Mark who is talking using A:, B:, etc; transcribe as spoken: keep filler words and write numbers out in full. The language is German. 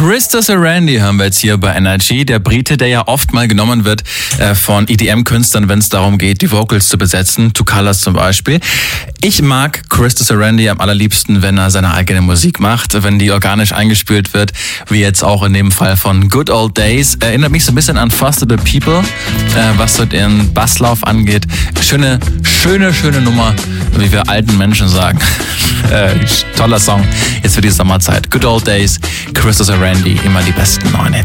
A: Christos Randy hören wir jetzt hier bei Energy. Der Brite, der ja oft mal genommen wird äh, von E D M-Künstlern, wenn es darum geht, die Vocals zu besetzen. Two Colors zum Beispiel. Ich mag Christos Randy am allerliebsten, wenn er seine eigene Musik macht, wenn die organisch eingespielt wird, wie jetzt auch in dem Fall von Good Old Days. Erinnert mich so ein bisschen an Foster the People, äh, was so den Basslauf angeht. Schöne, schöne, schöne Nummer, wie wir alten Menschen sagen. äh, toller Song jetzt für die Sommerzeit. Good Old Days, Christos Randy, immer die besten neuen Hits.